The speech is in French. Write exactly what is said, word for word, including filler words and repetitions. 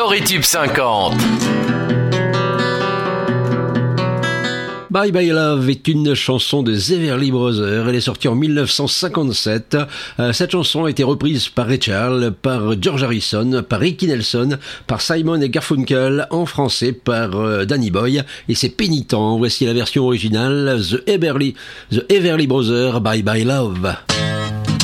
Floritube cinquante. Bye Bye Love est une chanson de The Everly Brothers. Elle est sortie en mille neuf cent cinquante-sept. Euh, cette chanson a été reprise par Ray Charles, par George Harrison, par Ricky Nelson, par Simon et Garfunkel, en français par euh, Danny Boy. Et c'est pénitent. Voici la version originale, The Everly, The Everly Brothers, Bye Bye Love.